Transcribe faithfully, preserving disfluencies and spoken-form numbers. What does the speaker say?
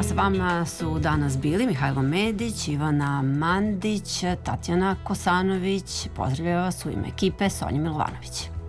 S vama su danas bili Mihajlo Medić, Ivana Mandić, Tatjana Kosanović. Pozdravljava vas u ime ekipe Sonja Milovanović.